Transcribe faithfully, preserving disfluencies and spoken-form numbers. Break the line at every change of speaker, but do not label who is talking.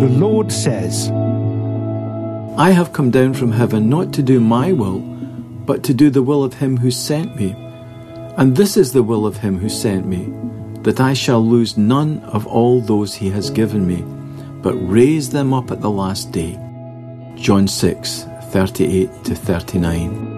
The Lord says,
I have come down from heaven not to do my will, but to do the will of him who sent me. And this is the will of him who sent me, that I shall lose none of all those he has given me, but raise them up at the last day. John six, thirty-eight to thirty-nine.